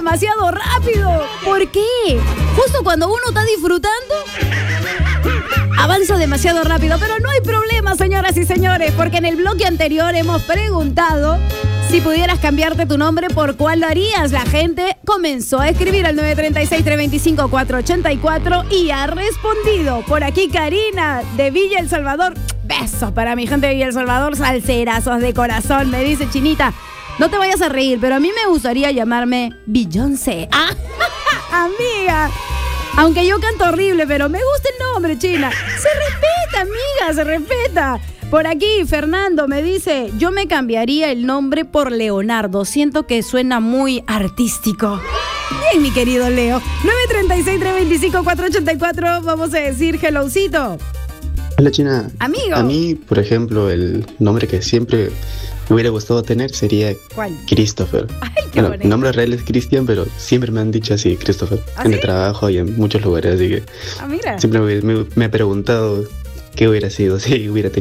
demasiado rápido. ¿Por qué? Justo cuando uno está disfrutando, avanza demasiado rápido. Pero no hay problema, señoras y señores, porque en el bloque anterior hemos preguntado si pudieras cambiarte tu nombre, ¿por cuál lo harías? La gente comenzó a escribir al 936-325-484 y ha respondido. Por aquí Karina, de Villa El Salvador. Besos para mi gente de Villa El Salvador, salserazos de corazón. Me dice Chinita, no te vayas a reír, pero a mí me gustaría llamarme Beyoncé. ¡Ah! Amiga, aunque yo canto horrible, pero me gusta el nombre, China. Se respeta, amiga, se respeta. Por aquí, Fernando me dice, yo me cambiaría el nombre por Leonardo. Siento que suena muy artístico. Bien, mi querido Leo. 936-325-484. Vamos a decir hellocito. Hola, China. Amigo. A mí, por ejemplo, el nombre que siempre me hubiera gustado tener sería ¿Cuál? Christopher. Ay, qué bonito. Mi nombre real es Cristian, pero siempre me han dicho así, Christopher. ¿Ah, en sí? el trabajo y en muchos lugares, así que Ah, mira. siempre me he preguntado qué hubiera sido si hubiera tenido